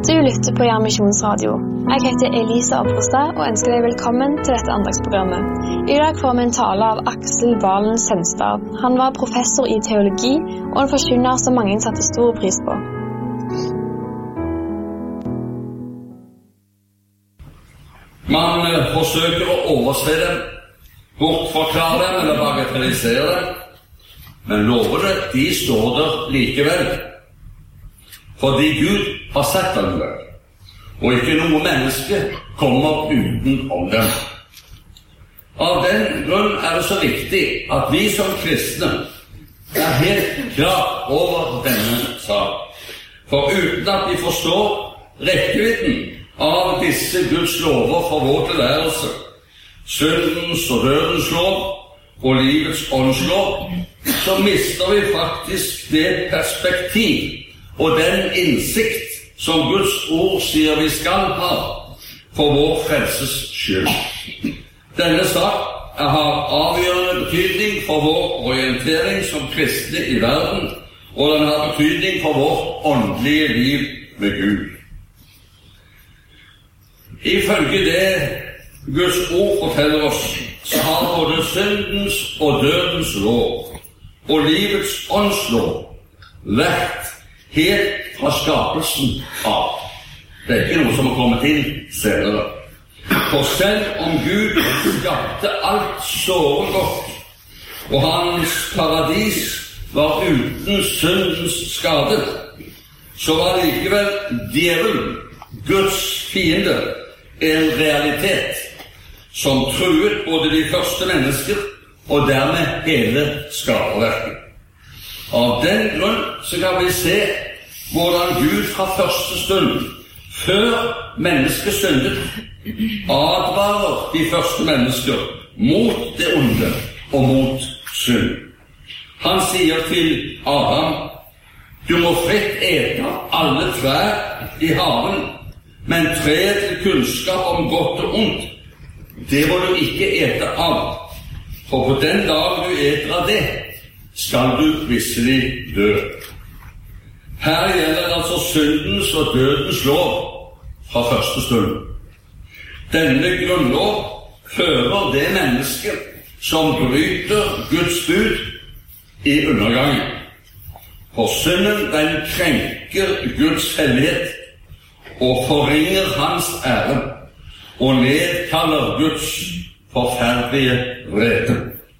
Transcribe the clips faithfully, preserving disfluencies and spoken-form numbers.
Du lytter på Jern Misjonsradio. Jeg heter Elisa Oppestad og ønsker deg velkommen til dette andagsprogrammet. I dag får vi en tale av Aksel Valen Senstad. Han var professor i teologi og en forkynner som mange satte stor pris på. Man forsøker å overse dem, bortforklare dem eller bagatellisere dem, men lovene, de står der likevel. Fordi Gud har sett dem der, og ikke noe menneske kommer utenom dem. Av den grunn er det så viktig at vi som kristne er helt klar over denne sak. For uten at vi forstår rekkevidden av disse Guds lover for vår tilværelse, syndens og dødens lov og livets åndslov, så mister vi faktisk det perspektiv og den innsikt som Guds ord sier vi skal ha for vår frelses skyld. Denne sak har avgjørende betydning for vår orientering som kristne i verden, og den har betydning for vårt åndelige liv med Gud. Ifølge det Guds ord forteller oss, så har både syndens og dødens lov og livets åndslov vært helt fra skapelsen av. Det er ikke noe som har kommet inn senere. For selv om Gud skapte alt såre godt, og hans paradis var uten syndens skade, så var likevel djevelen, Guds fiende, en realitet som truet både de første mennesker og dermed hele skaperverket. Av den grunn så kan vi se hvordan Gud fra første stund, før mennesket syndet, advarer de første mennesker mot det onde og mot synd. Han sier til Adam: du må fritt ete alle trær i haven, men treet til kunnskap om godt og ondt, det må du ikke ete av, for på den dag du eter av det, skal du visselig dø. Her gjelder altså syndens og dødens lov fra første stund. Denne grunnlov fører det mennesket som bryter Guds bud i undergangen. For synden, den krenker Guds hellighet og forringer hans ære og nedkaller Guds forferdelige vrede.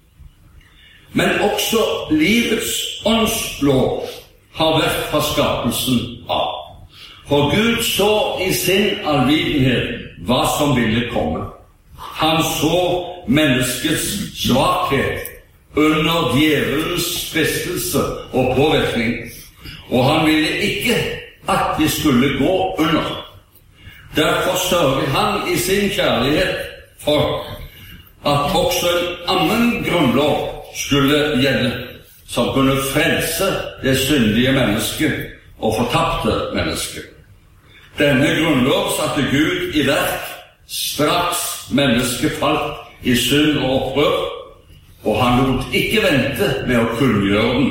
Men også livets åndslov har vært fra skapelsen av. For Gud så i sin allvidenhet hva som ville komme. Han så menneskets svakhet under djevelens fristelse og påvirkning, og han ville ikke at de skulle gå under. Derfor sørget han i sin kjærlighet for at også en annen grunnlov skulle gjelde, som kunne frelse det syndige mennesket og fortapte mennesket. Denne grunnlov satte Gud i verk straks mennesket falt i synd og opprør, og han lot ikke vente med å kunngjøre den.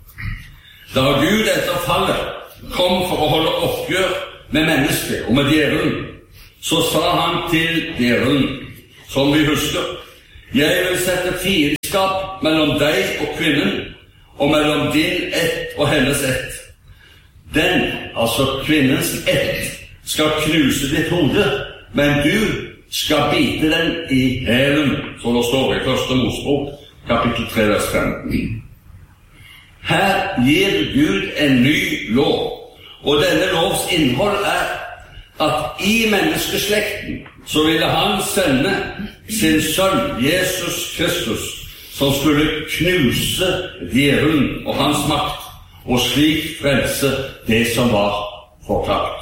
Da Gud etter fallet kom for å holde oppgjør med mennesket og med djevelen, så sa han til djevelen, som vi husker: jeg vil sette fiendskap mellom deg og kvinnen, og mellom din ett og hennes ett. Den, altså kvinnens ett, skal knuse ditt hode, men du skal bite den i hælen, som det står i første Mosebok, kapittel tre, vers femten. Her gir Gud en ny lov, og denne lovs innhold er at i menneskeslekten så ville han sende sin sønn Jesus Kristus, som skulle knuse djevelen og hans makt, og slik frelse det som var fortapt.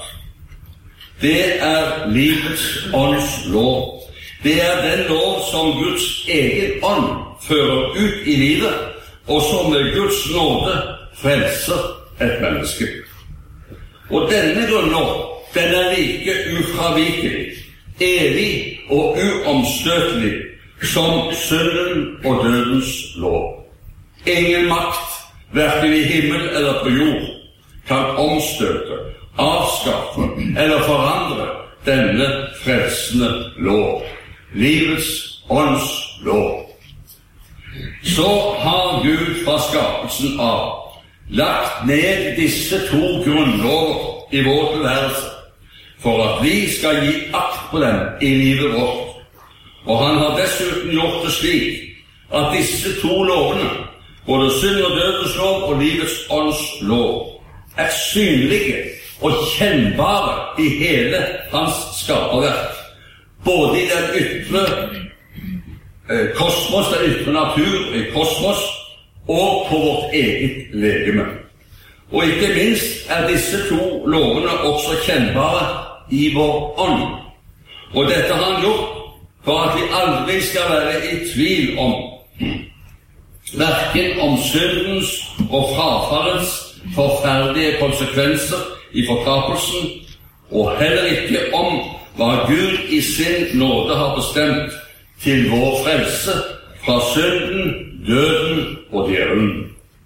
Det er livets ånds lov. Det er den lov som Guds egen ånd fører ut i livet, og som med Guds nåde frelser et menneske. Og denne grunnlov, den er like ufravikelig, evig og uomstøtelig som synden og dødens lov. Ingen makt, hverken i himmel eller på jord, kan omstøte, avskaffe eller forandre denne frelsende lov, livets ånds lov. Så har Gud fra skapelsen av lagt ned disse to grunnlover i vår tilværelse, for at vi skal gi akt på dem i livet vårt. Og han har dessuten gjort det slik at disse to lovene, både synd og dødens lov og livets ånds lov, er synlige og kjennbare i hele hans skaperverk, både i den ytre eh, kosmos, den ytre natur i kosmos, og på vårt eget legeme. Og ikke minst er disse to lovene også kjennbare i vår ånd. Og dette har han gjort for at vi aldri skal være i tvil om hverken om syndens og frafallets forferdelige konsekvenser i fortapelsen, og heller ikke om hva Gud i sin nåde har bestemt til vår frelse fra synden, døden og djevelen.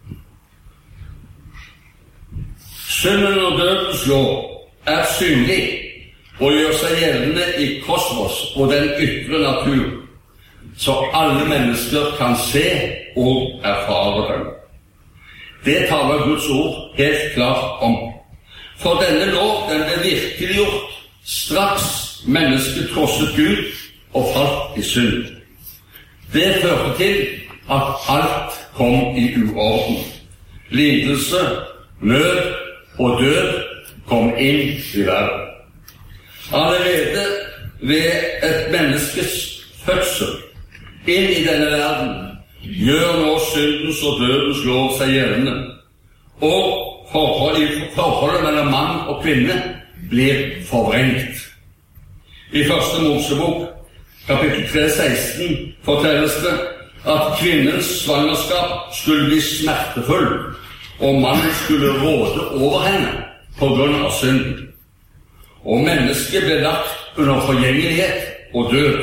Synden og dødens lov er synlig og gjør seg gjeldende i kosmos og den ytre natur, så alle mennesker kan se og erfare dem. Det taler Guds ord helt klart om. For denne lov, den ble virkeliggjort straks mennesket trosset Gud og falt i synd. Det førte til at alt kom i uorden. Lidelse, nød og død kom inn i verden. Allerede ved et menneskes fødsel inn i denne verden gjør nå syndens og dødens lov seg gjeldende, og forholdet, forholdet mellom mann og kvinne blir forvrengt. I første Mosebok, kapittel tre seksten, fortelles det at kvinnens svangerskap skulle bli smertefull, og mannen skulle råde over henne på grunn av synden. Og mennesket ble lagt under forgjengelighet og død.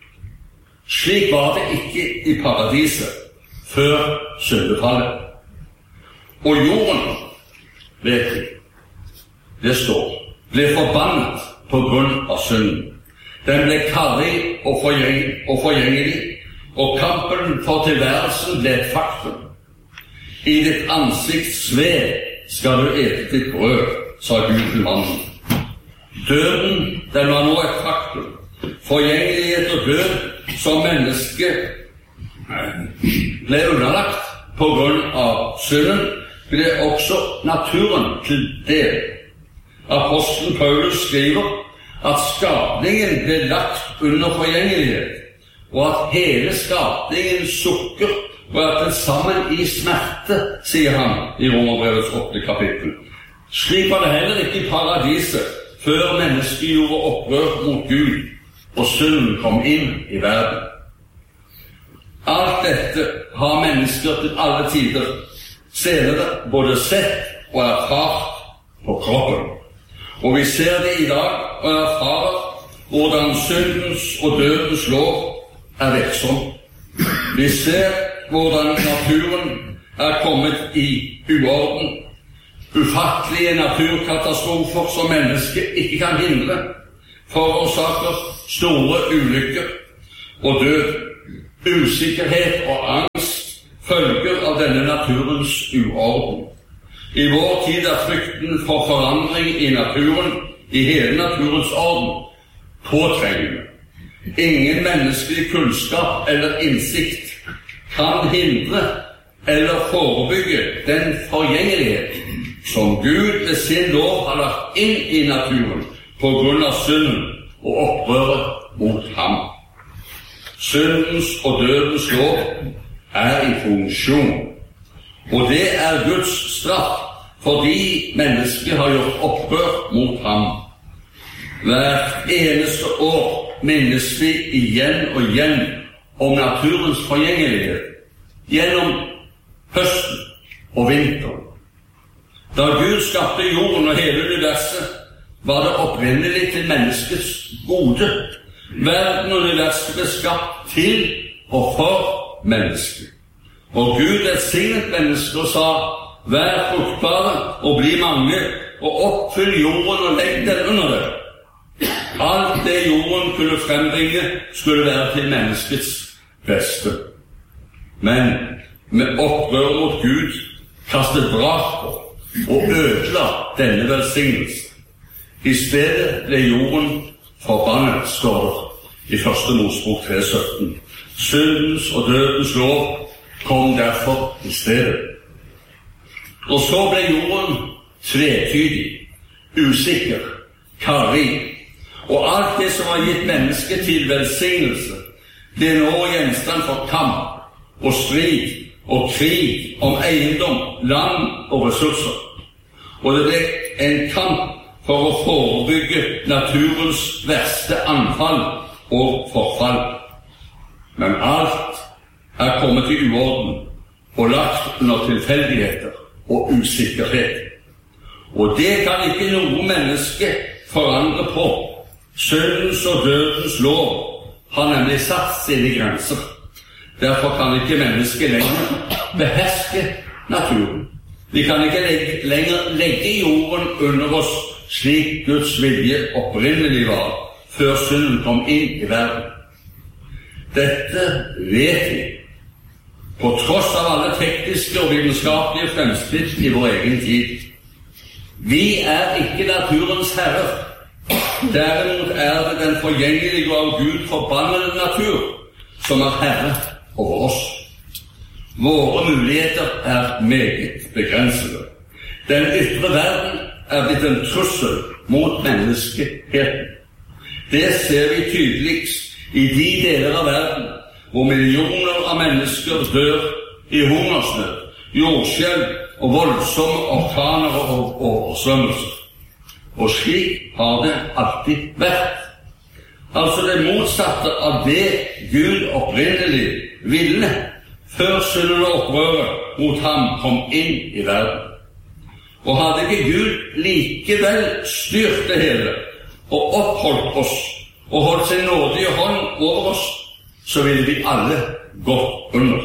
Slik var det ikke i paradiset før syndefallet. Og jorden, vet vi, det står, ble forbannet på grunn av synden. Den ble karrig og, forgjeng, og forgjengelig, og kampen for tilværelsen ble et faktum. I ditt ansikts sved skal du ete ditt brød, sa Gud til mannen. Døden, den var nå et faktum. Forgjengelighet og død som mennesket ble underlagt på grunn av synden, ble også naturen til del. Apostelen Paulus skriver at skapningen ble lagt under forgjengelighet, og at hele skapningen sukker og er til sammen i smerte, sier han i Romerbrevets åttende kapittel. Slik var det heller ikke i paradiset før mennesket gjorde opprør mot Gud, og synden kom inn i verden. Alt dette har mennesker til alle tider senere både sett og erfart på kroppen. Og vi ser det i dag og erfarer hvordan syndens og dødens lov er virksom. Vi ser hvordan naturen er kommet i uorden. Ufattelige naturkatastrofer som mennesket ikke kan hindre, forårsaker store ulykker og død. Usikkerhet og angst følger av denne naturens uorden. I vår tid er frykten for forandring i naturen, i hele naturens orden, påtrengende. Ingen menneskelig kunnskap eller innsikt kan hindre eller forebygge den forgjengelighet som Gud ved sin lov har lagt inn i naturen på grunn av synden og opprøret mot ham. Syndens og dødens lov er i funksjon, og det er Guds straff fordi mennesket har gjort opprør mot ham. Hvert eneste år minnes vi igjen og igjen om naturens forgjengelighet gjennom høsten og vinteren. Da Gud skapte jorden og hele universet, var det opprinnelig til menneskets gode. Verden og universet ble skapt til og for mennesket. Og Gud velsignet mennesket og sa vær fruktbare og bli mange, og oppfyll jorden og legg den under det. Alt det jorden kunne frembringe, skulle være til menneskets beste. Men med opprør mot Gud kastet brak på og ødela denne velsignelsen. I stedet ble jorden forbannet, står det i første Mosebok tre sytten. Syndens og dødens lov kom derfor i stedet. Og så ble jorden tvetydig, usikker, karrig, og alt det som har gitt mennesket til velsignelse, ble nå gjenstand for kamp og strid og krig om eiendom, land og ressurser. Og det ble en kamp for å forebygge naturens verste anfall og forfall. Men alt er kommet i uorden og lagt under tilfeldigheter og usikkerhet. Og det kan ikke noe menneske forandre på. Syndens og dødens lov har nemlig satt sine grenser. Derfor kan ikke mennesket lenger beherske naturen. Vi kan ikke legge, lenger legge jorden under oss slik Guds vilje opprinnelig var, før synden kom inn i verden. Dette vet vi, på tross av alle tekniske og vitenskapelige fremskritt i vår egen tid. Vi er ikke naturens herrer. Derimot er det den forgjengelige og av Gud forbannede natur som er herre over oss. Våre muligheter er meget begrensede. Den ytre verden er blitt en trussel mot menneskeheten. Det ser vi tydeligst i de deler av verden hvor millioner av mennesker dør i hungersnød, jordskjelv og voldsomme orkaner og oversvømmelser. Og slik har det alltid vært. Altså det motsatte av det Gud opprinnelig ville, før synden og opprøret mot ham kom inn i verden. Og hadde ikke Gud likevel styrt det hele, og oppholdt oss, og holdt sin nådige hånd over oss, så ville vi alle gått under.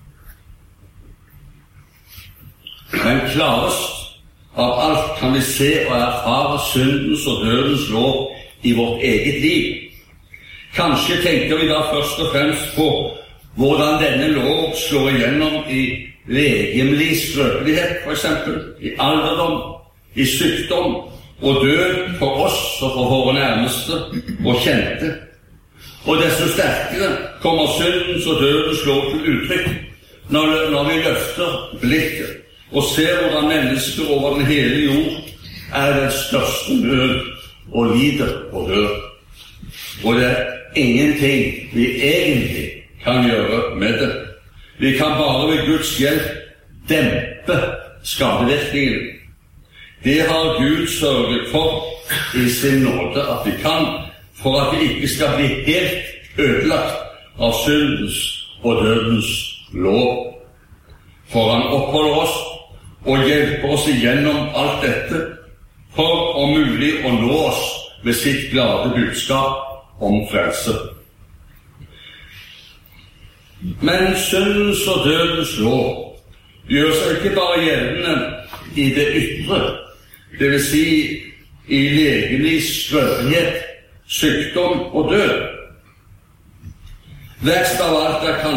Men klarest av alt kan vi se og erfare syndens og dødens lov i vårt eget liv. Kanskje tenker vi da først og fremst på hvordan denne lov slår igjennom i legemlig skrøpelighet, for eksempel, i alderdom, i sykdom og død for oss og for våre nærmeste og kjente. Og desto sterkere kommer syndens og dødens lov til uttrykk når, når vi løfter blikket og ser hvordan mennesker over den hele jord er den største nød og lider og dør. Og det er ingenting vi egentlig kan gjøre med det. Vi kan bare ved Guds hjelp dempe skadevirkningen. Det har Gud sørget for i sin nåde at vi kan, for at vi ikke skal bli helt ødelagt av syndens og dødens lov. For han oppholder oss og hjelper oss igjennom alt dette, for om mulig å nå oss ved sitt glade budskap om frelse. Men syndens og dødens lov gjør seg ikke bare gjeldende i det ytre, det vil si i legemlig skrøpelighet, sykdom og død. Verst av alt er kanskje